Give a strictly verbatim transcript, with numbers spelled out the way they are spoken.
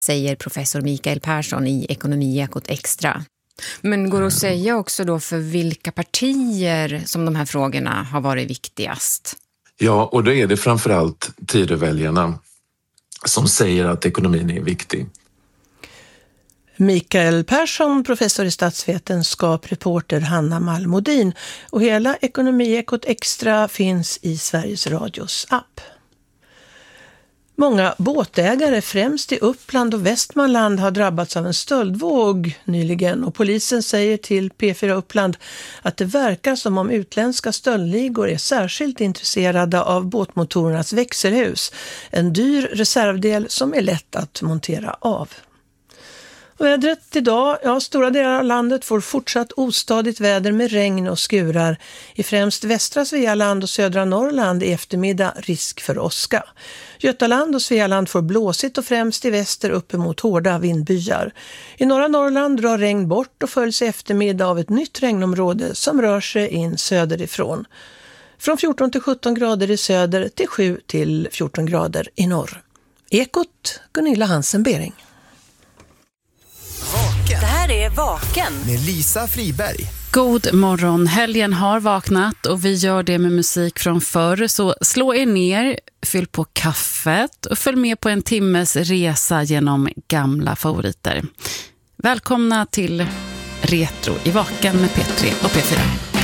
säger professor Mikael Persson i Ekonomiekot Extra. Men går det att säga också då för vilka partier som de här frågorna har varit viktigast? Ja, och då är det framförallt Tidöväljarna som säger att ekonomin är viktig. Mikael Persson, professor i statsvetenskap, reporter Hanna Malmodin. Och hela Ekonomiekot Extra finns i Sveriges Radios app. Många båtägare, främst i Uppland och Västmanland, har drabbats av en stöldvåg nyligen. Och polisen säger till P fyra Uppland att det verkar som om utländska stöldligor är särskilt intresserade av båtmotorernas växelhus. En dyr reservdel som är lätt att montera av. Vädret idag, ja, stora delar av landet får fortsatt ostadigt väder med regn och skurar. I främst västra Svealand och södra Norrland i eftermiddag risk för åska. Götaland och Svealand får blåsigt och främst i väster uppemot hårda vindbyar. I norra Norrland drar regn bort och följs i eftermiddag av ett nytt regnområde som rör sig in söderifrån. Från fjorton till sjutton grader i söder till sju till fjorton grader i norr. Ekot, Gunilla Hansen-Bering. Det här är Vaken med Lisa Friberg. God morgon, helgen har vaknat och vi gör det med musik från förr. Så slå er ner, fyll på kaffet och följ med på en timmes resa genom gamla favoriter. Välkomna till Retro i Vaken med P tre och P fyra.